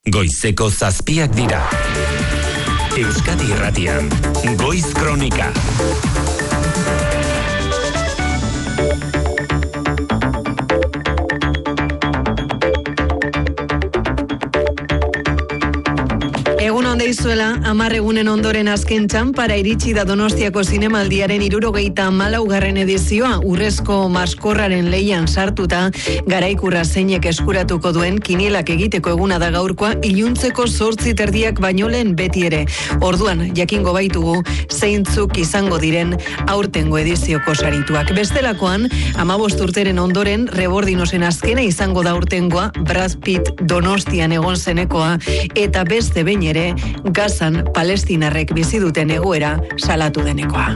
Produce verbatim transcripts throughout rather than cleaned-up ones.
Goizeko zazpiak dira. Euskadi Irratian, Goiz Kronika. Egun on deizuela, hamar egunen ondoren azken txanpara iritsi da Donostiako zinemaldiaren hirurogeita hamalaugarren edizioa, urrezko maskorraren lehian sartuta, garaikurra zeinek eskuratuko duen kinielak egiteko eguna da gaurkoa, iluntzeko zortzi terdiak baino lehen beti ere. Orduan, jakingo baitugu, zeintzuk izango diren aurtengo edizioko sarituak. Bestelakoan, hamabost urteren ondoren, Rebordinosen azkena izango da aurtengoa, Brad Pitt Donostian egon zenekoa, eta beste behin ere, Gazan palestinarrek bizi duten egoera salatu denekoa.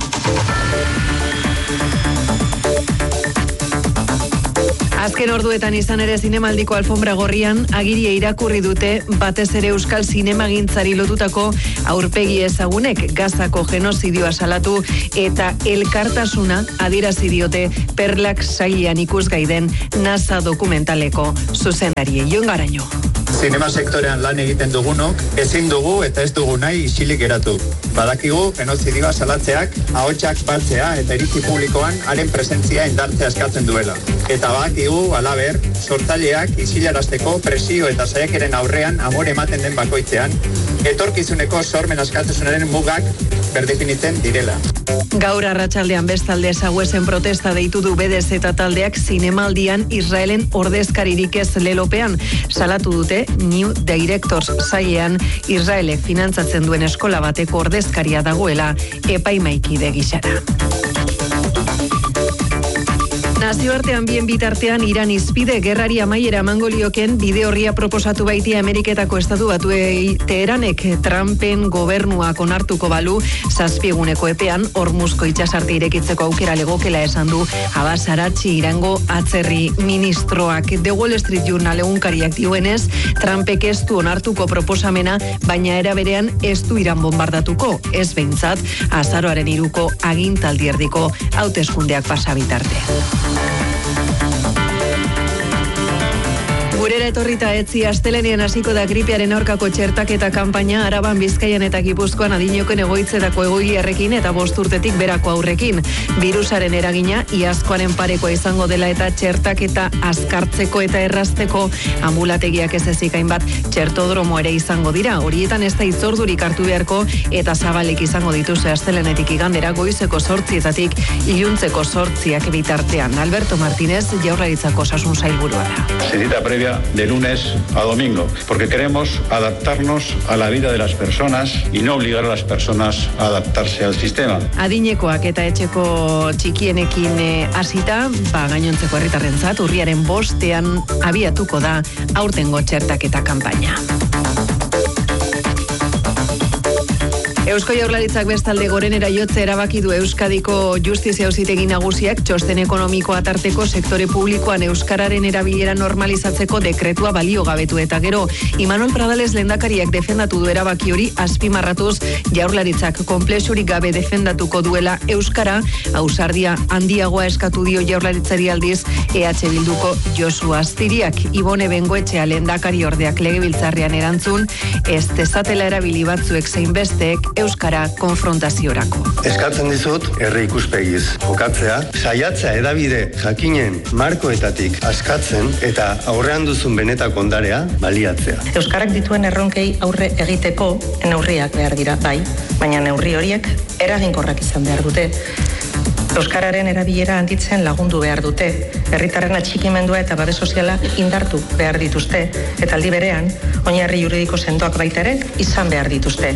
Azken orduetan izan ere zinemaldiko alfombra gorrian agiria irakurri dute batez ere euskal zinemagintzari lotutako aurpegi ezagunek Gazako genozidioa salatu eta elkartasuna adierazi diote Perlak sailean ikusgai den NASA dokumentaleko zuzendari Jon Garaño. Zinema sektorean lan egiten dugunok, ezin dugu eta ez dugu nahi isilik geratu. Badakigu, genozidioa salatzeak, ahotsak batzea eta iritzi publikoan haren presentzia indartzea eskatzen duela. Eta badakigu, halaber, sortzaileak isilarazteko presio eta saiakeren aurrean amore ematen den bakoitzean, etorkizuneko sormen askatasunaren mugak berdefinitzen direla. Gaur arratsaldean bestalde Saguesen protesta deitu du B D Z taldeak zinemaldian Israelen ordezkaririk ez lelopean. Salatu dute New Directors sailean Israelek finantzatzen duen eskola bateko ordezkaria dagoela epaimaikide gisara. Nazioartean bien bitartean Iran izpide gerrari amaiera emango lioken bide horria proposatu baitia Ameriketako estatu batuei Teheranek Trumpen gobernuak onartuko balu zazpieguneko epean Hormuzko itsasarte irekitzeko aukera legokela esan du Abbas Arachi Irango atzerri ministroak. The Wall Street Journal egunkariak dioenez, Trumpek ez du onartuko proposamena, baina era berean ez du Iran bombardatuko, ez behintzat azaroaren hiruko agintaldi erdiko hauteskundeak pasa bitarte. Gurera etorrita etzi astelenean hasiko da gripearen aurkako txertaketa kanpaina Araban, Bizkaian eta Gipuzkoan adinekoen egoitzetako egoiliarrekin eta bost urtetik berako aurrekin. Birusaren eragina iazkoaren parekoa izango dela eta txertaketa azkartzeko eta errazteko ambulategiak ez ezik hainbat txertodromo ere izango dira. Horietan ez da itzordurik hartu beharko eta zabalik izango dituzte astelenetik igandera goizeko zortzietatik iluntzeko zortziak bitartean. Alberto Martínez, Jaurlaritzako osasun sailburua da. Cita previa de lunes a domingo, porque queremos adaptarnos a la vida de las personas y no obligar a las personas a adaptarse al sistema. Adinekoak eta etxeko txikienekin hasita, ba gainontzeko herritarrentzat urriaren bostean abiatuko da aurtengo txertaketa kanpaina. Eusko Jaurlaritzak bestalde gorenera jotze erabaki du Euskadiko Justizia Auzitegi Nagusiak txosten ekonomikoa tarteko sektore publikoan euskararen erabilera normalizatzeko dekretua baliogabetu eta gero Imanol Pradales lehendakariak defendatu du erabaki hori azpimarratuz Jaurlaritzak konplexurik gabe defendatuko duela euskara, ausardia handiagoa eskatu dio Jaurlaritzari aldiz E H Bilduko Josu Astiriak. Ibone Bengoetxea lehendakari ordeak legebiltzarrean erantzun, ez dezatela erabili batzuek zein besteek euskara konfrontaziorako. Eskatzen dizut, herri ikuspegiz jokatzea, saiatzea edabide jakinen markoetatik askatzen eta aurrean duzun benetako ondarea baliatzea. Euskarak dituen erronkei aurre egiteko neurriak behar dira, bai, baina neurri horiek eraginkorrak izan behar dute. Euskararen erabilera handitzen lagundu behar dute, herritarren atxikimendua eta babes soziala indartu behar dituzte, eta aldi berean, oinarri juridiko sendoak baita ere izan behar dituzte.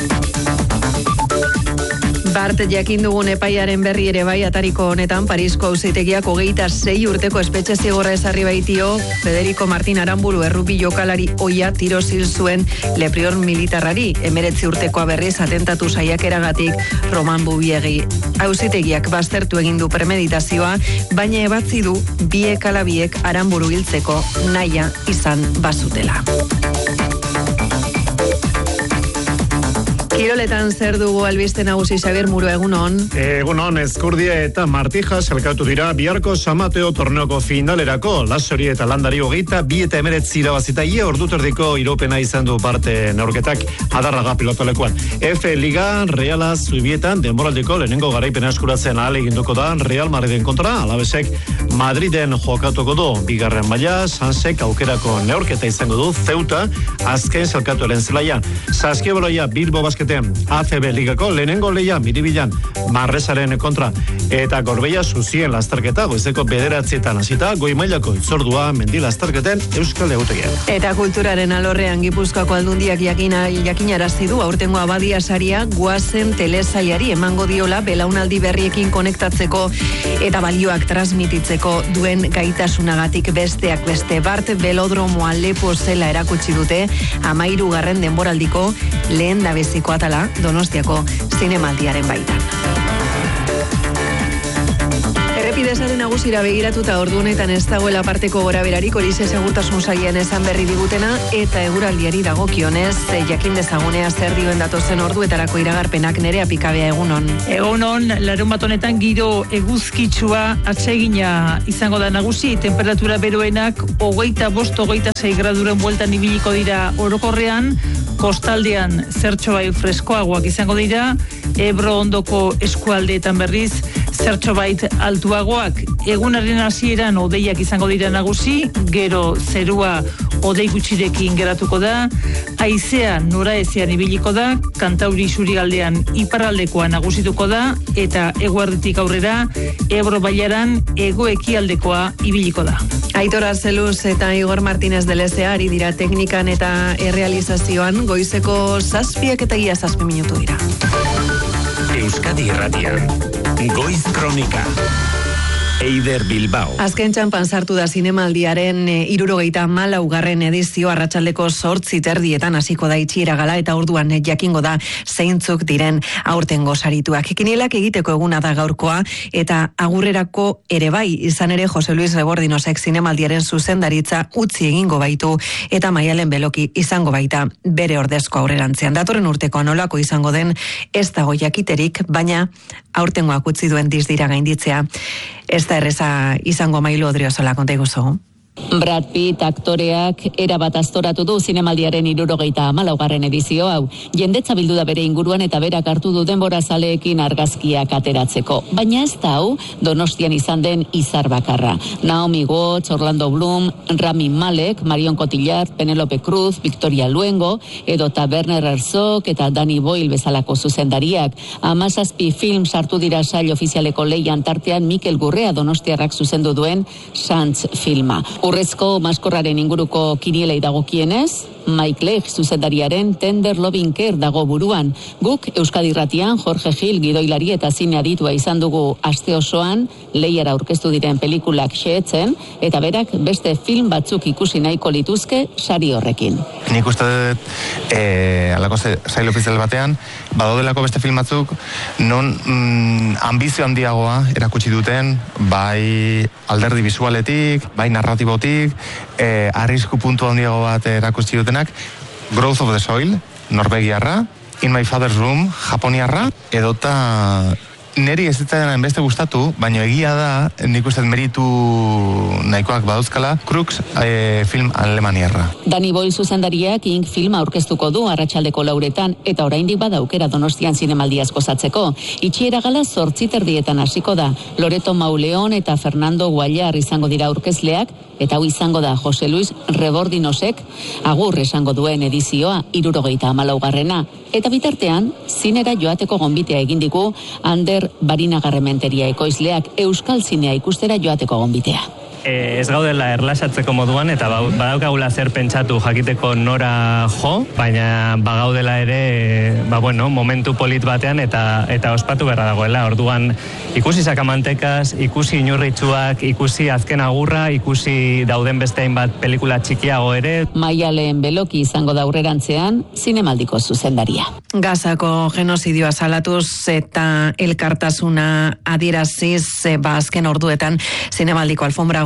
Bart jakin dugun epaiaren berri ere bai atariko honetan Parisko auzitegiak hogeita sei urteko espetxe zigorra ezarri baitio Federico Martin Aramburu errubi jokalari oia tiro zil zuen Leprior militarrari, emeretzi urtekoa berriz atentatu saiakeragatik Roman Bubiegi. Auzitegiak baztertu egin du premeditazioa, baina ebatzi du biek ala biek Aramburu hiltzeko nahia izan bazutela. Kiroletan zer dugu albiste nagusi Xabier Muro, egunon? Egunon, Ezkurdia eta Martijas elkatu dira biharko San Mateo torneoko finalerako. Lasori eta Landari hogeita bi eta emeretzi irabazita ia orduterdiko iropena izan du parte neurketak Adarraga pilotolekuan. F Liga Reala Zubietan denboraldiko lehenengo garaipena eskuratzen ahal eginduko da Real Madriden kontra, Alavesek Madriden jokatuko du. Bigarren maila, Sansek aukerako neurketa izango du Ceuta azken zelkatuaren zelaian. Saskibaloia Bilbo Basketen A C B Ligako lehenengo leia Miribilan Marresaren kontra eta Gorbeia Zuzien lasterketa goizeko bederatzietan hasita goi mailako itzordua mendi lasterketen Euskal Egutegian. Eta kulturaren alorrean Gipuzkoako aldundiak jakina jakinarazi du aurtengo abadia saria goazen telesailari emango diola belaunaldi berriekin konektatzeko eta balioak transmititzeko duen gaitasunagatik besteak beste Bart Belodromoa lepo zela erakutsi dute hamahirugarren denboraldiko lehen dabeziko atala Donostiako zinemaldiaren baitan. Errepidesaren nagusira begiratuta ordu honetan ez dagoela parteko goraberarik horixe segurtasun sailean esan berri digutena eta eguraldiari dagokionez jakin dezagunea zer dioen datozen orduetarako iragarpenak Nerea Pikabea egunon. Egunon, larunbat honetan giro eguzkitsua atsegina izango da nagusi, temperatura beroenak hogeita bost hogeita sei graduren bueltan ibiliko dira orokorrean, kostaldean zertxo bai freskoagoak izango dira, Ebro ondoko eskualdeetan berriz zertxo bait altuagoak. Egunaren hasieran hodeiak izango dira nagusi, gero zerua hodei gutxirekin geratuko da, haizea noraezean ibiliko da, Kantauri isurialdean iparraldekoa nagusituko da, eta eguerditik aurrera Ebro bailaran hego-ekialdekoa ibiliko da. Aitor Arzeluz eta Igor Martínez de Lezea ari dira teknikan eta errealizazioan goizeko zazpiak eta ia zazpi minutu dira. Euskadi Irratian, Goiz Kronika. Eider Bilbao. Azken txanpan sartu da zinemaldiaren e, irurogeita malaugarren edizio arratsaldeko zortzi terdietan hasiko da itxiera gala eta orduan jakingo da zeintzuk diren aurtengo sarituak. Kinielak egiteko eguna da gaurkoa eta agurrerako ere bai izan ere Jose Luis Rebordinosek zinemaldiaren zuzendaritza utzi egingo baitu eta Maialen Beloki izango baita bere ordezko aurrerantzean. Datorren urteko nolako izango den ez dago jakiterik, baina aurtengoak utzi duen dizdira gainditzea. Ez da erreza izango Mailo Odriozola konta iguzu. Brad Pitt aktoreak erabat aztoratu du zinemaldiaren hirurogeita hamalaugarren edizio hau. Jendetza bildu da bere inguruan eta berak hartu du denbora zaleekin argazkiak ateratzeko. Baina ez da hau Donostian izan den izar bakarra. Naomi Watts, Orlando Bloom, Rami Malek, Marion Cotillard, Penelope Cruz, Victoria Luengo, edota Werner Herzog eta Danny Boyle bezalako zuzendariak. Hamazazpi film sartu dira sail ofizialeko leian tartean Mikel Gurrea Donostiarrak zuzendu duen Sants filma. Urrezko maskorraren inguruko kinielei dagokienez, Mike Leigh zuzendariaren Tender Loving Care dago buruan. Guk Euskadi Irratian Jorge Gil gidoilari eta zine aditua izan dugu aste osoan, lehiara aurkeztu diren pelikulak xehetzen, eta berak beste film batzuk ikusi nahiko lituzke sari horrekin. Nik uste dut, e, alako sail ofizial batean, badaudelako beste film batzuk, non mm, ambizio handiagoa erakutsi duten, bai alderdi bisualetik, bai narratibotik, e, arrisku puntu handiago bat erakutsi duten. Growth of the Soil, norvegiarra, In My Father's Room, japoniarra, edota neri ez zitzaidan beste gustatu, baina egia da, nik uste meritu nahikoak badauzkala, Crux e, film alemaniarra. Danny Boyle zuzendariak Ink filma aurkeztuko du arratsaldeko lauretan, eta oraindik bada aukera Donostian zinemaldiaz gozatzeko. Itxiera gala zortzi terdietan hasiko da. Loreto Mauleon eta Fernando Guallar izango dira aurkezleak, eta hau izango da Jose Luis Rebordinosek agur esango duen edizioa hirurogeita hamalaugarrena. Eta bitartean, zinera joateko gonbitea egin digu Ander Barinagarrementeria ekoizleak Euskal Zinea ikustera joateko gonbitea. E, ez gaudela erlasatzeko moduan eta badaukagula zer pentsatu jakiteko nora jo, baina bagaudela ere ba bueno, momentu polit batean eta eta ospatu beharra dagoela. Orduan ikusi sakamantekaz, ikusi inurritsuak, ikusi azken agurra, ikusi dauden beste hainbat pelikula txikiago ere. Maialen Beloki izango da aurrerantzean zinemaldiko zuzendaria. Gazako genozidioa salatuz eta elkartasuna adieraziz ba azken orduetan zinemaldiko alfombra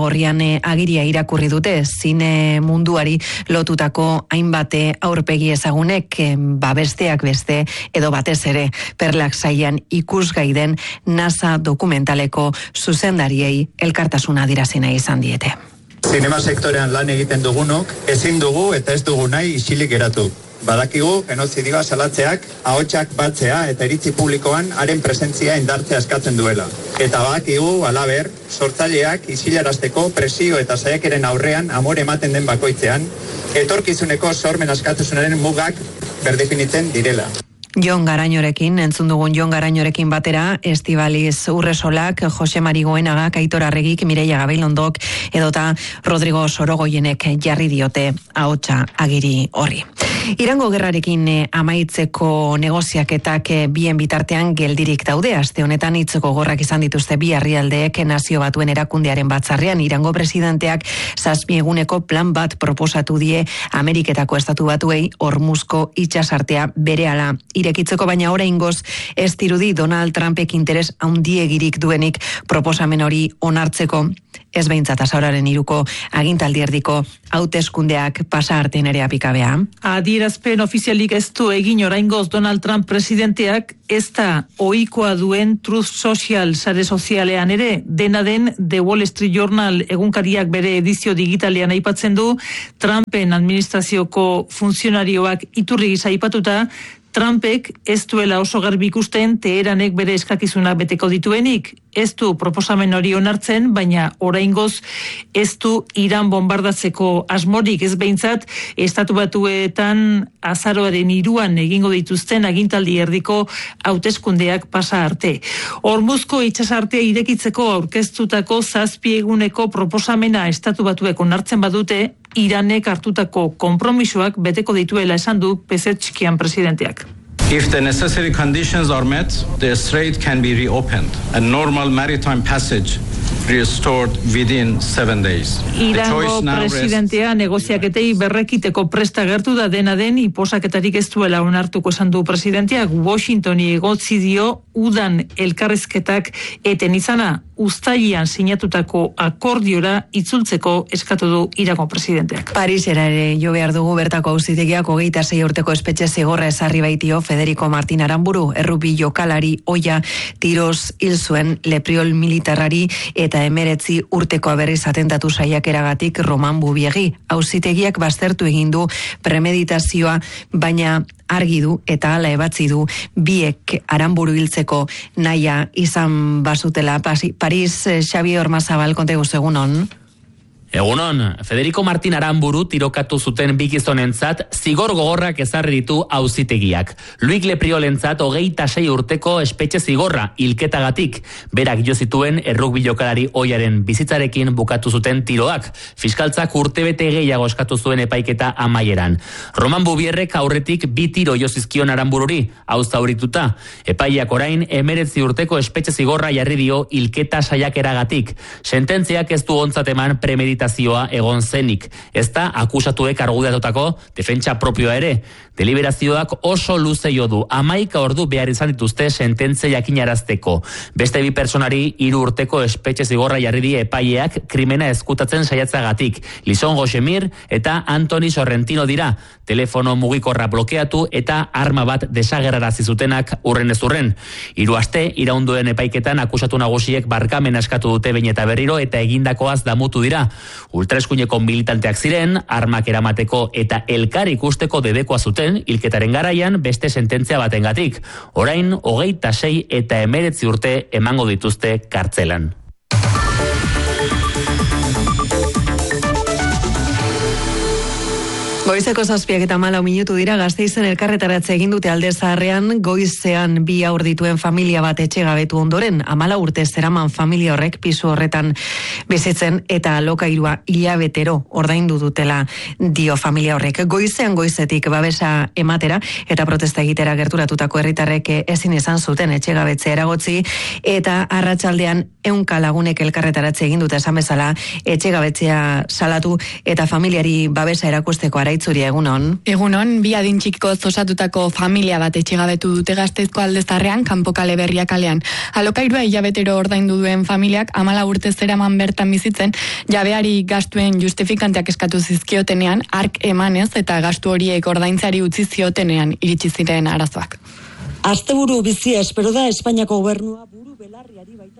gorrian agiria irakurri dute zine munduari lotutako hainbate aurpegi ezagunek babesteak beste edo batez ere Perlak saian ikusgai den NASA dokumentaleko zuzendariei elkartasuna adierazi nahi izan diete. Zinema sektorean lan egiten dugunok ezin dugu eta ez dugu nahi isilik geratu. Badakigu genozidioa salatzeak ahotsak batzea eta iritzi publikoan haren presentzia indartzea eskatzen duela. Eta badakigu halaber sortzaileak isilarazteko presio eta saiakeren aurrean amore ematen den bakoitzean etorkizuneko sormen askatasunaren mugak berdefinitzen direla. Jon Garañorekin, entzun dugun Jon Garañorekin batera, Estibaliz Urresolak, Jose Mari Goenagak, Aitor Arregik, Mireia Gabilondok, edota Rodrigo Sorogoienek jarri diote ahotsa agiri horri. Irango gerrarekin amaitzeko negoziaketak bien bitartean geldirik daude. Aste honetan hitzeko gorrak izan dituzte bi herrialdeek Nazio Batuen erakundearen batzarrean. Irango presidenteak zazpi eguneko plan bat proposatu die Ameriketako estatu batuei Hormuzko itsasartea berehala irekitzeko, baina oraingoz ez dirudi Donald Trumpek interes handiegirik duenik proposamen hori onartzeko. Ez behintzat azauraren iruko agintaldi erdiko hauteskundeak pasa artean ere apikabea. Adierazpen ofizialik ez du egin oraingoz Donald Trump presidenteak, ez da ohikoa duen Truth Social sare sozialean ere. Dena den The Wall Street Journal egunkariak bere edizio digitalean aipatzen du Trumpen administrazioko funtzionarioak iturri gisa aipatuta Trumpek ez duela oso garbi ikusten Teheranek bere eskakizunak beteko dituenik. Ez du proposamen hori onartzen, baina oraingoz ez du Iran bombardatzeko asmorik, ez behintzat estatu batuetan azaroaren hiruan egingo dituzten agintaldi erdiko hauteskundeak pasa arte. Hormuzko itsasartea irekitzeko aurkeztutako zazpi eguneko proposamena estatu batuek onartzen badute, Iranek hartutako konpromisoak beteko dituela esan du Pezeshkian presidenteak. If the necessary conditions are met, the strait can be reopened and normal maritime passage restored within seven days. Irango presidentea negoziaketei berrekiteko presta gertu da, dena den inposaketarik ez duela onartuko esan du presidenteak. Washingtoni egotzi dio udan elkarrizketak eten izana, uztailean sinatutako akordiora itzultzeko eskatu du Irango presidenteak. Parisera ere jo behar dugu, bertako auzitegiak hogeita sei urteko espetxe zigorra ezarri baitio Federico Martin Aranburu, errubi jokalari oia tiroz hil zuen lepriol militarrari eta emeretzi urteko berriz atentatu saiakeragatik Roman Bubiegi. Auzitegiak baztertu egin du premeditazioa, baina argi du eta hala ebatzi du biek Aranburu hiltzeko nahia izan bazutela. Paris, Xabi Ormazabal, konte egunon. Egunon, Federico Martin Aranburu tirokatu zuten bi gizonentzat zigor gogorrak ezarri ditu auzitegiak. Luik Lepriolentzat hogeita sei urteko espetxe zigorra hilketagatik. Berak jo zituen errugbi jokalari oiaren bizitzarekin bukatu zuten tiroak. Fiskaltzak urtebete gehiago eskatu zuen epaiketa amaieran. Roman Bubierrek aurretik bi tiro jo zizkion Aranbururi, hau zaurituta. Epaiak orain emeretzi urteko espetxe zigorra jarri dio hilketa saiakeragatik. Sententziak ez du ontzat eman premeditazioa egon zenik. Ez da akusatuek argudiatutako defentsa propioa ere. Deliberazioak oso luze jo du. Hamaika ordu behar izan dituzte sententzia jakinarazteko. Beste bi personari hiru urteko espetxe zigorra jarri die epaileak krimena ezkutatzen saiatzagatik. Lison Goxemir eta Antoni Sorrentino dira. Telefono mugikorra blokeatu eta arma bat desagerrarazi zutenak urren ez urren. Hiru aste iraunduen epaiketan akusatu nagusiek barkamen askatu dute behin eta berriro eta egindakoaz damutu dira. Ultraeskuineko militanteak ziren, armak eramateko eta elkar ikusteko debekoa zuten hilketaren garaian beste sententzia batengatik. Orain hogeita sei eta emeretzi urte emango dituzte kartzelan. Goizeko zazpiak eta malau minutu dira. Gasteizen elkarretaratze egin dute Alde Zaharrean, goizean bi haur dituen familia bat etxegabetu ondoren. Amala urte zeraman familia horrek pisu horretan bizitzen eta alokairua hilabetero ordaindu dutela dio familia horrek. Goizean goizetik babesa ematera eta protesta egitera gerturatutako herritarrek ezin izan zuten etxegabetzea eragotzi eta arratsaldean ehunka lagunek elkarretaratze egin dute esan bezala, etxegabetzea salatu eta familiari babesa erakusteko Araitzuria egunon. Egunon, bi adin txikikoz osatutako familia bat etxegabetu dute Gasteizko Aldezarrean, Kanpokale Berria kalean. Alokairua hilabetero ordaindu duen familiak amala urte zeraman bertan bizitzen, jabeari gastuen justifikanteak eskatu zizkiotenean, ark emanez eta gastu horiek ordaintzari utzi ziotenean iritsi ziren arazoak. Asteburu bizia espero da Espainiako gobernua buru belarriari baita.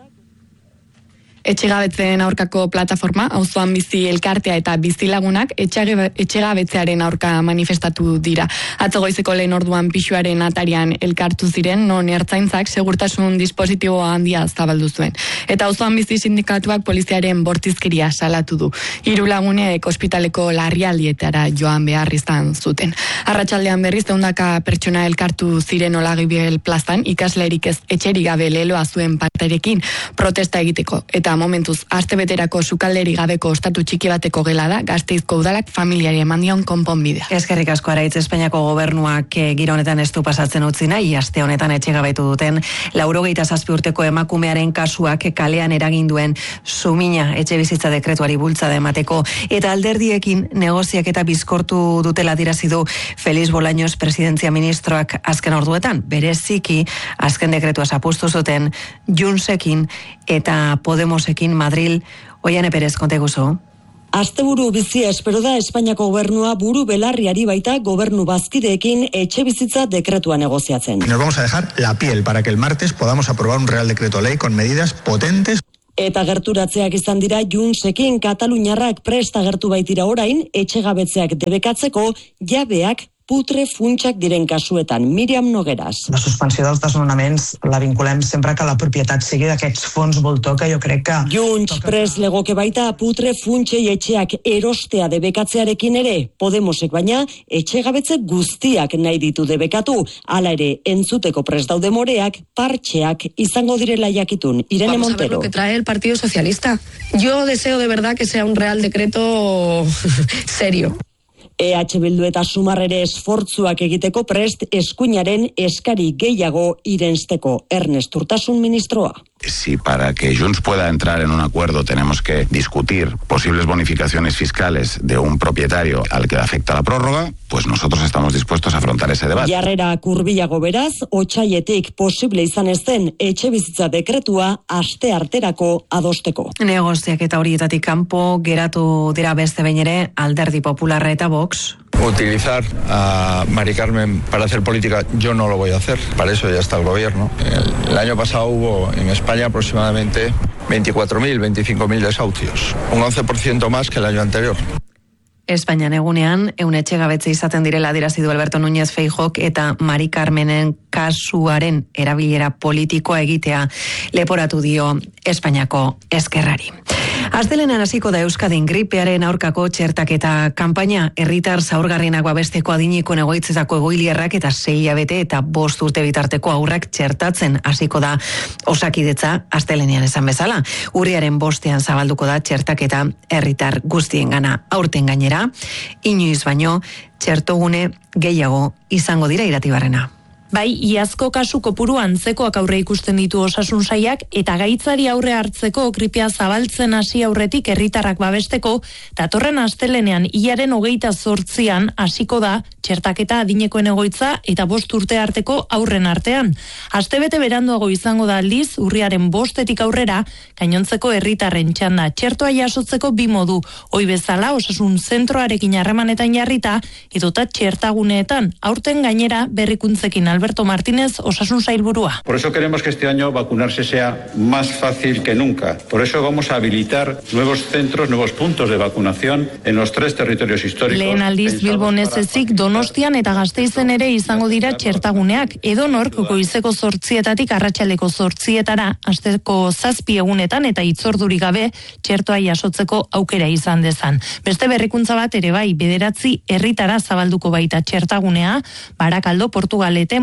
Etxegabetzen aurkako plataforma, auzoan bizi elkartea eta bizilagunak etxegabetzearen aurka manifestatu dira. Atzo goizeko lehen orduan pisuaren atarian elkartu ziren, non ertzaintzak segurtasun dispositiboa handia zabaldu zuen. Eta auzoan bizi sindikatuak poliziaren bortizkeria salatu du. Hiru lagunek ospitaleko larrialdietara joan behar izan zuten. Arratsaldean berriz ehundaka pertsona elkartu ziren Olagibel plazan, ikaslerik ez etxerik gabe leloa zuen parterekin protesta egiteko. Eta momentuz, astebeterako sukalderi gabeko ostatu txiki bateko gela da, Gasteizko udalak familiari emandion konponbidea. Eskerrik asko Araitz, Espainiako gobernuak e, giro honetan ez du pasatzen utzi nahi, aste honetan etxegabetu duten laurogeita zazpi urteko emakumearen kasuak kalean eragin duen sumina etxe bizitza dekretuari bultzada emateko, eta alderdiekin negoziak eta bizkortu dutela dirazi du Feliz Bolaños presidentzia ministroak azken orduetan, bereziki azken dekretua zapustu zuten Juntsekin eta Podemosekin Madril. Oiane Perez, konte guzu. Asteburu bizia espero da Espainiako gobernua buru belarriari baita gobernu bazkideekin etxe bizitza dekretua negoziatzen. Nos vamos a dejar la piel para que el martes podamos aprobar un real decreto ley con medidas potentes. Eta gerturatzeak izan dira Juntsekin Kataluniarrak prest agertu baitira orain etxegabetzeak debekatzeko jabeak putre funtsak diren kasuetan. Miriam Nogueras. La suspensió dels desnonaments la vinculem sempre que la propietat sigui d'aquests fons voltor, que jo crec que... Junts pres legoke baita putre funtsei etxeak erostea debekatzearekin ere. Podemosek baina etxegabetze guztiak nahi ditu debekatu. Hala ere, entzuteko prest daude moreak, partxeak izango direla jakitun. Irene Vamos Montero. A ver lo que trae el Partido Socialista. Yo deseo de verdad que sea un real decreto serio. E H Bildu eta Sumar ere esfortzuak egiteko prest eskuinaren eskari gehiago irensteko. Ernest Urtasun ministroa. Si para que Junts pueda entrar en un acuerdo tenemos que discutir posibles bonificaciones fiscales de un propietario al que afecta la prórroga, pues nosotros estamos dispuestos a afrontar ese debate. Jarrera kurbilago beraz, otsaietik posible izan ez den etxe bizitza dekretua aste arterako adosteko. Negoziak eta horietatik kanpo geratu dira beste behin ere Alderdi Popularra eta Vox. Utilizar a Mari Carmen para hacer política, yo no lo voy a hacer. Para eso ya está el gobierno. El, el año pasado hubo en España aproximadamente veinticuatro mil, veinticinco mil desahucios. Un once por ciento más que el año anterior. Espainian egunean, ehun etxegabetze izaten direla adierazi du Alberto Núñez Feijóok eta Mari Carmenen kasuaren erabilera politikoa egitea leporatu dio Espainiako Ezkerrari. Astelehenean hasiko da Euskadin gripearen aurkako txertaketa kanpaina, herritar zaurgarrienak babesteko adineko egoitzetako egoiliarrak eta sei hilabete eta bost urte bitarteko aurrak txertatzen hasiko da Osakidetza astelehenean esan bezala. Urriaren bostean zabalduko da txertaketa herritar guztiengana. Aurten gainera, inoiz baino txertogune gehiago izango dira Iratibarrena. Bai, iazko kasu kopuru antzekoak aurre ikusten ditu osasun sailak eta gaitzari aurre hartzeko gripea zabaltzen hasi aurretik herritarrak babesteko, datorren astelenean hilaren hogeita zortzian hasiko da txertaketa adinekoen egoitza eta bost urte arteko aurren artean. Astebete beranduago izango da aldiz, urriaren bostetik aurrera, gainontzeko herritarren txanda txertoa jasotzeko bi modu, ohi bezala osasun zentroarekin harremanetan jarrita, edota txertaguneetan, aurten gainera berrikuntzekin Alberto Martínez, osasun sailburua. Por eso queremos que este año vacunarse sea más fácil que nunca. Por eso vamos a habilitar nuevos centros, nuevos puntos de vacunación en los tres territorios históricos. Lehen aldiz Bilbon ez ezik Donostian eta Gasteizen ere izango dira txertaguneak. Edonork goizeko zortzietatik arratsaldeko zortzietara, asteko zazpi egunetan eta hitzordurik gabe txertoa jasotzeko aukera izan dezan. Beste berrikuntza bat ere bai, bederatzi herritara zabalduko baita txertagunea, Barakaldo, Portugalete,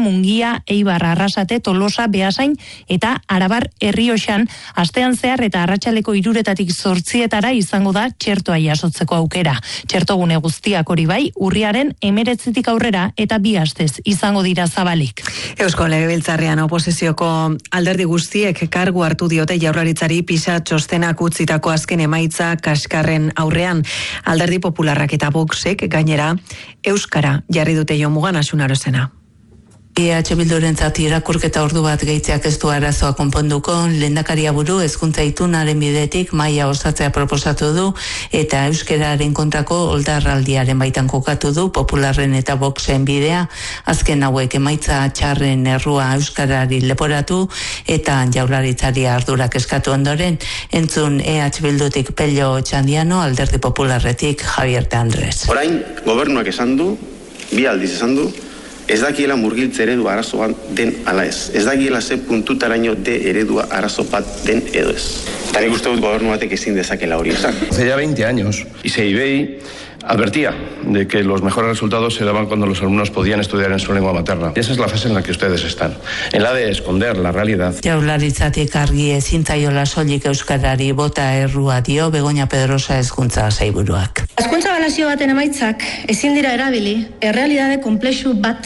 Mungia, Eibar, Arrasate, Tolosa, Beasain eta Arabar Errioxan astean zehar eta arratsaleko hiruretatik zortzietara izango da txertoa jasotzeko aukera. Txertogune guztiak hori bai, urriaren emeretzitik aurrera eta bi astez izango dira zabalik. Eusko Legebiltzarrean oposizioko alderdi guztiek kargu hartu diote Jaurlaritzari PISA txostenak utzitako azken emaitza kaskarren aurrean. Alderdi Popularrak eta Voxek gainera euskara jarri dute jomugan Asunarozena. E H Bildurentzat irakurketa ordu bat gehitzeak ez du arazoa konponduko, lehendakaria buru hezkuntza itunaren bidetik maila osatzea proposatu du eta euskararen kontrako oldarraldiaren baitan kokatu du Popularren eta Voxen bidea, azken hauek emaitza txarren errua euskarari leporatu eta Jaurlaritzari ardurak eskatu ondoren, entzun E H Bildutik Pello Txandiano, Alderdi Popularretik Javier de Andres. Orain, gobernuak esan du, bi aldiz esan du, ez dakiela murgiltze eredua arazo bat den ala ez. Ez dakiela ze puntutaraino de eredua arazo bat den edo ez. Eta nik uste dut gobernu batek ezin dezakela hori esan. Hace ya veinte años, I C I B I advertía de que los mejores resultados se daban cuando los alumnos podían estudiar en su lengua materna. Y esa es la fase en la que ustedes están, en la de esconder la realidad. Jaurlaritzatik argi ezin zaiola soilik euskarari bota errua dio Begoña Pedrosa hezkuntza sailburuak. Hezkuntza balazio baten emaitzak ezin dira erabili errealitate konplexu bat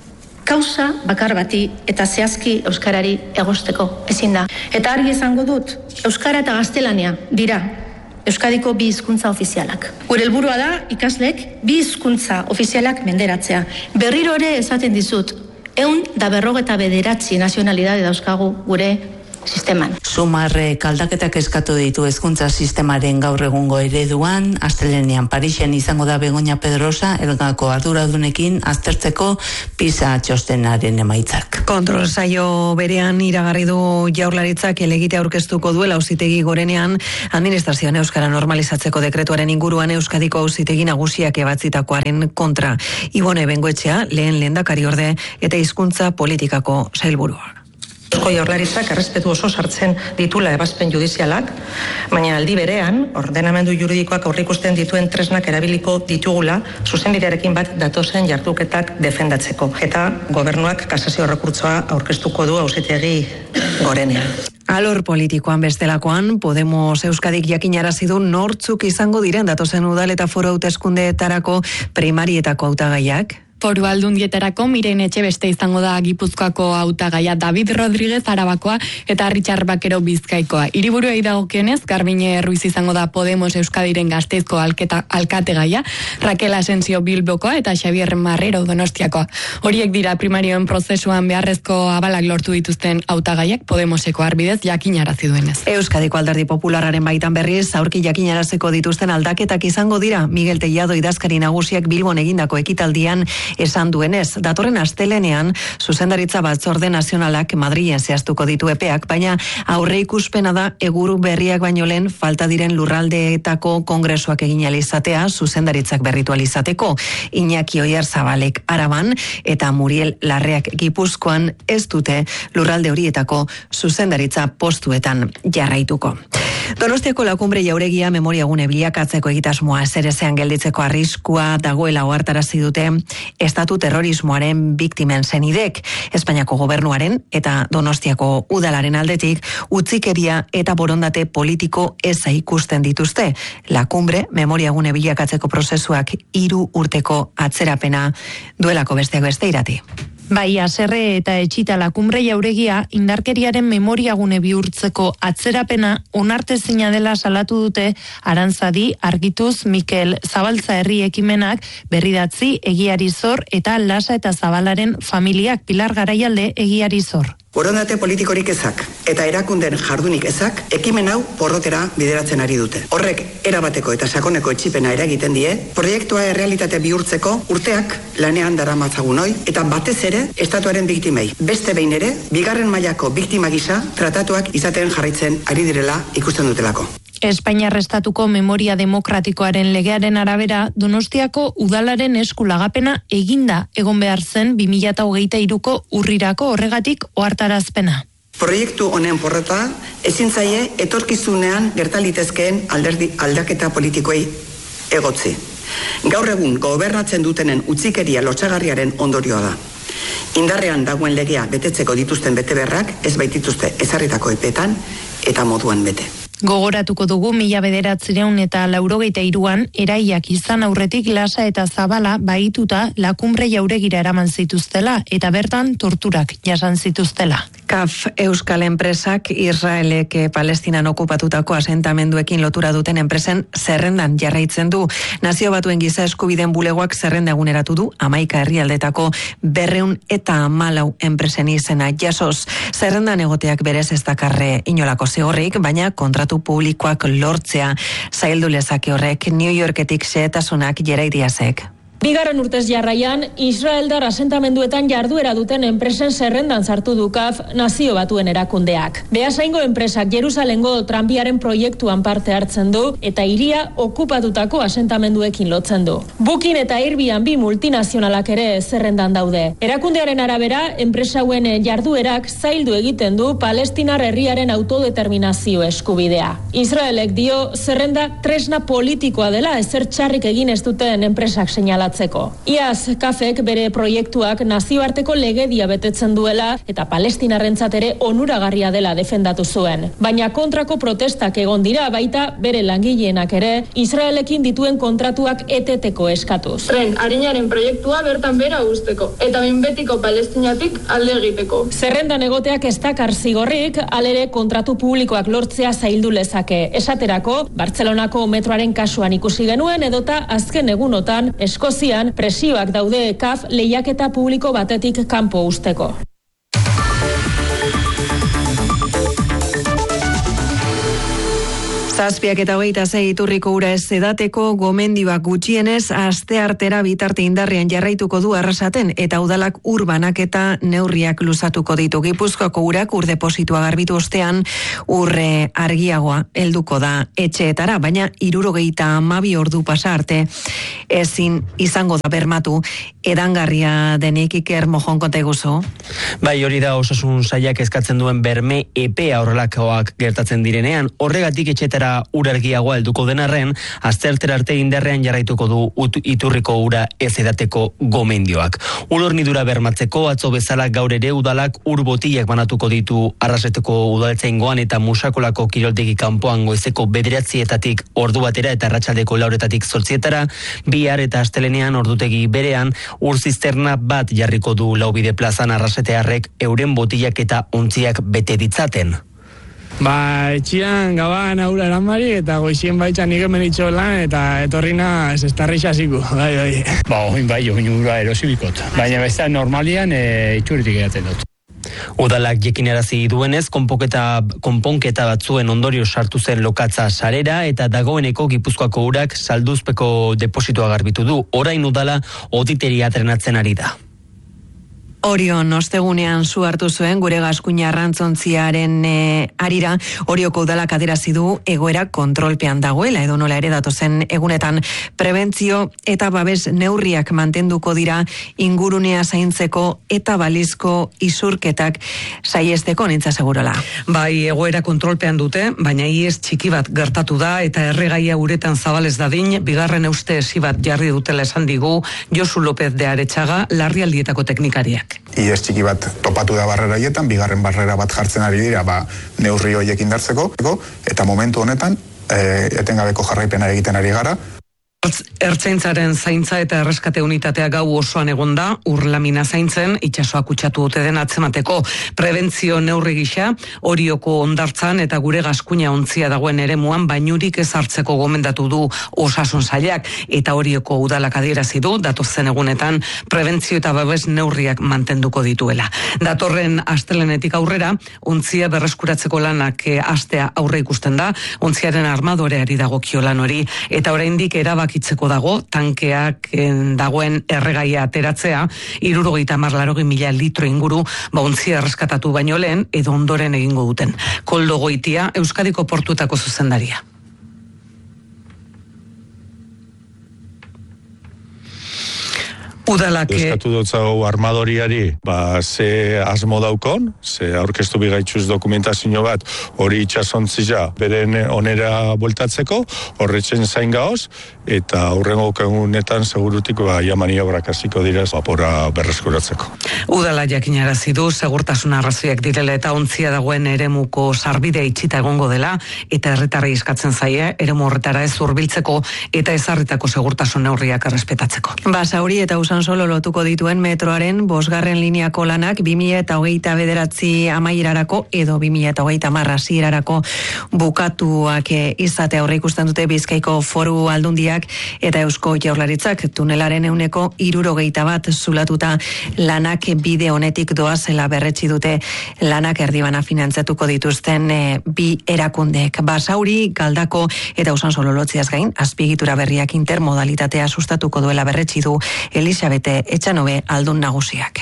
kausa bakar bati eta zehazki euskarari egosteko ezin da. Eta argi izango dut, euskara eta gaztelania dira Euskadiko bi hizkuntza ofizialak. Gure helburua da ikasleek bi hizkuntza ofizialak menderatzea. Berriro ere esaten dizut, ehun da berrogeta bederatzi nazionalidade dauzkagu gure sisteman. Sumarrek aldaketak eskatu ditu hezkuntza sistemaren gaur egungo ereduan, astelenean Parisen izango da Begoña Pedrosa elgako arduradunekin aztertzeko PISA txostenaren emaitzak. Kontrol saio berean iragarri du Jaurlaritzak helegite aurkeztuko duela Auzitegi Gorenean administrazioan euskara normalizatzeko dekretuaren inguruan Euskadiko Auzitegi Nagusiak ebatzitakoaren kontra. Ibone Bengoetxea lehen lehendakariorde eta hizkuntza politikako sailburua. Eusko Jaurlaritzak errespetu oso sartzen ditula ebazpen judizialak, baina aldi berean, ordenamendu juridikoak aurreikusten dituen tresnak erabiliko ditugula zuzenbidearekin bat datozen jarduketak defendatzeko. Eta gobernuak kasazio errekurtsoa aurkeztuko du Auzitegi Gorenean. Alor politikoan bestelakoan, Podemos Euskadik jakinarazi du nortzuk izango diren datozen udal eta foro hauteskundeetarako primarietako hautagaiak. Foru Aldundietarako Miren Etxebeste izango da Gipuzkoako hautagaia, David Rodríguez Arabakoa eta Richard Bakero Bizkaikoa. Hiriburuei dagokionez, Garbine Ruiz izango da Podemos Euskadiren Gasteizko alketa, alkategaia, Raquel Asensio Bilbokoa eta Xavier Marrero Donostiakoa. Horiek dira primarioen prozesuan beharrezko abalak lortu dituzten hautagaiak Podemoseko arbidez jakinarazi duenez. Euskadiko Alderdi Popularraren baitan berriz, aurki jakinaraziko dituzten aldaketak izango dira. Miguel Tellado idazkari nagusiak Bilbon egindako ekitaldian esan duenez, datorren astelenean zuzendaritza batzorde nazionalak Madrilen zehaztuko ditu epeak, baina aurre ikuspena da eguru berriak baino lehen falta diren lurraldeetako kongresuak egin alizatea zuzendaritzak berritu alizateko. Iñaki Oiarzabalek Araban eta Muriel Larreak Gipuzkoan ez dute lurralde horietako zuzendaritza postuetan jarraituko. Donostiako Lakumbre jauregia memoriagune bilakatzeko egitasmoa zerezean gelditzeko arriskua dagoela ohartarazi dute estatu terrorismoaren biktimen zenidek. Espainiako gobernuaren eta Donostiako udalaren aldetik utzikeria eta borondate politiko eza ikusten dituzte. Lakumbre memoriagune bilakatzeko prozesuak hiru urteko atzerapena duelako besteak beste Irati. Bai, Haserre eta Etxita Lakumbre jauregia indarkeriaren memoriagune bihurtzeko atzerapena onartezina dela salatu dute Arantzadi, Argituz, Mikel Zabaltza herri ekimenak, Berridatzi, Egiari Zor eta Lasa eta Zabalaren familiak Pilar Garaialde Egiari Zor. Borondate politikorik ezak eta erakunden jardunik ezak ekimen hau porrotera bideratzen ari dute. Horrek erabateko eta sakoneko etxipena eragiten die, proiektua errealitate bihurtzeko urteak lanean daramatzagun hoi eta batez ere estatuaren biktimei. Beste behin ere, bigarren mailako biktima gisa tratatuak izaten jarraitzen ari direla ikusten dutelako. Espainiar estatuko memoria demokratikoaren legearen arabera, Donostiako udalaren eskulagapena eginda egon behar zen bi mila hogeita hiruko urrirako horregatik ohartarazpena. Proiektu honen porrota ezin zaie etorkizunean gertalitezkeen alderdi aldaketa politikoei egotzi. Gaur egun gobernatzen dutenen utzikeria lotsagarriaren ondorioa da. Indarrean dagoen legea betetzeko dituzten beteberrak ez baitituzte ezarritako epetan eta moduan bete. Gogoratuko dugu mila bederatzireun eta laurogeita hiruan eraiak izan aurretik Lasa eta Zabala bahituta Lakumbre jauregira eraman zituztela eta bertan torturak jasan zituztela. Kaf Euskal enpresak Israelek Palestinan okupatutako asentamenduekin lotura duten enpresen zerrendan jarraitzen du. Nazio Batuen Giza Eskubideen Bulegoak zerrenda eguneratu du hamaika herrialdetako berreun eta hamalau enpresen izena jasoz. Zerrendan egoteak berez ez dakarre inolako zigorrik, baina kontratu publikoak lortzea zaildu lezake horrek. New Yorketik xehetasunak Jerai Diazek. Bigarren urtez jarraian, Israeldar asentamenduetan jarduera duten enpresen zerrendan sartu du Kaf Nazio Batuen erakundeak. Beasaingo enpresak Jerusalengo tranbiaren proiektuan parte hartzen du eta hiria okupatutako asentamenduekin lotzen du. Booking eta Airbnb multinazionalak ere zerrendan daude. Erakundearen arabera, enpresa hauen jarduerak zaildu egiten du Palestinar herriaren autodeterminazio eskubidea. Israelek dio zerrenda tresna politikoa dela ezer txarrik egin ez duten enpresak seinala. Iaz, Kafek bere proiektuak nazioarteko legedia betetzen duela eta Palestinarrentzat ere onuragarria dela defendatu zuen. Baina kontrako protestak egon dira baita bere langileenak ere Israelekin dituen kontratuak eteteko eskatuz. Tren harinaren proiektua bertan bera uzteko eta behinbetiko Palestinatik alde egiteko. Zerrendan egoteak ez dakar zigorrik, alere kontratu publikoak lortzea zaildu lezake. Esaterako, Bartzelonako metroaren kasuan ikusi genuen edota azken egunotan Eskozian presioak daude Kaf lehiaketa publiko batetik kanpo usteko. Zazpiak eta hogeita zei iturriko ura ez edateko gomendioak gutxienez aste artera bitarte indarrean jarraituko du arrasaten eta udalak urbanak eta neurriak luzatuko ditu. Gipuzkoako urak ur depositua garbitu ostean urre argiagoa helduko da etxeetara, baina hirurogeita hamabi ordu pasa arte ezin izango da bermatu edangarria denik. Iker Mojon, konta iguzu. Bai, hori da osasun sailak eskatzen duen berme epea horrelakoak gertatzen direnean. Horregatik etxetara urargiagoa helduko denarren, asteartera arte indarrean jarraituko du iturriko ura ez edateko gomendioak. Ur hornidura bermatzeko atzo bezala gaur ere udalak ur botilak banatuko ditu Arraseteko udaltzaingoan eta Musakolako kiroldegi kanpoan goizeko bederatzietatik ordu batera eta arratsaldeko lauretatik zortzietara, bihar eta astelenean ordutegi berean ur zisterna bat jarriko du Laubide plazan Arrasetearrek euren botilak eta ontziak bete ditzaten. Ba, etxian gaban aura eranbari eta goizien baitxan nik hemen itxo lan eta etorrina zestarri xasiko, bai, bai. Ba, oin bai, oin ura erosibikot. Baina besta normalian e, itxuritik edatzen dut. Udalak jekinarazi duenez, konponketa, konponketa batzuen ondorio sartu zen lokatza sarera eta dagoeneko Gipuzkoako urak salduzpeko depositoa garbitu du. Orain udala auditeria trenatzen ari da. Orion ostegunean zu hartu zuen gure gaskuina arrantzontziaren e, arira, Orioko udalak adierazi du egoera kontrolpean dagoela edo nola ere datozen egunetan prebentzio eta babes neurriak mantenduko dira ingurunea zaintzeko eta balizko isurketak saiesteko, Nintza Segurola. Bai, egoera kontrolpean dute, baina iez txiki bat gertatu da eta erregaia uretan zabalez dadin, bigarren euste esi bat jarri dutela esan digu Josu López de Aretxaga, larrialdietako teknikariak. Iez txiki bat topatu da barrera hietan, bigarren barrera bat jartzen ari dira, ba, neurri horiek indartzeko, eta momentu honetan, e, etengabeko jarraipena egiten ari gara. Ertzaintzaren zaintza eta erreskate unitatea gau osoan egonda, urlamina zaintzen, itsasoa kutsatu dute den atzemateko prebentzio neurri gisa, Orioko hondartzan eta gure gaskuina ontzia dagoen eremuan bainurik ez hartzeko gomendatu du osasun sailak, eta Orioko udalak adierazi du datozen egunetan prebentzio eta babes neurriak mantenduko dituela. Datorren astelenetik aurrera, ontzia berreskuratzeko lanak astea aurre ikusten da, ontziaren armadoreari dagokio lan hori, eta oraindik erabaki itzeko dago, tankeak dagoen erregaia ateratzea, hirurogeita hamar laurogei mila litro inguru, ba ontzia erreskatatu baino lehen, edo ondoren egingo duten. Koldo Goitia, Euskadiko portuetako zuzendaria. Udalak eskatu dutzago armadoriari, ba, ze asmo daukon, ze aurkeztu bigaitxuz dokumentazio bat, hori itxasontzia beren onera bueltatzeko, horretzen zain gaoz, eta hurrengo egunetan segurutik ba, ia maniobrak hasiko dira vapora berreskuratzeko. Udala jakinarazi du segurtasun arrazoiak direla eta ontzia dagoen eremuko sarbidea itxita egongo dela, eta herritarrei eskatzen zaie eremu horretara ez hurbiltzeko eta ezarritako segurtasun neurriak errespetatzeko. Basauri eta Usansolo lotuko dituen metroaren bosgarren lineako lanak bi mila hogeita bederatzi amaierarako edo bi mila hogeita hamar hasierarako bukatuak izatea aurreikusten dute Bizkaiko Foru Aldundiak eta Eusko Jaurlaritzak tunelaren ehuneko hirurogeita bat zulatuta lanak bide honetik doazela berretsi dute lanak erdibana finantzatuko dituzten e, bi erakundeek. Basauri, Galdako eta Usansolo lotziaz gain, azpiegitura berriak intermodalitatea sustatuko duela berretsi du Elisabete Etxanobe aldun nagusiak.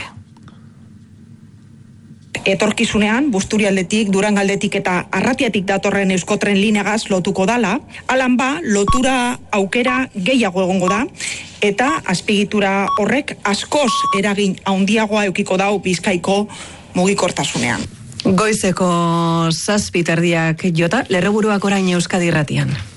Etorkizunean, Busturialdetik, Durangaldetik eta Arratiatik datorren Euskotren lineagaz lotuko dala, alan ba, lotura aukera gehiago egongo da, eta azpiegitura horrek askoz eragin handiagoa eukiko dau Bizkaiko mugikortasunean. Goizeko zazpi terdiak jota, lerroburuak orain Euskadi Irratian.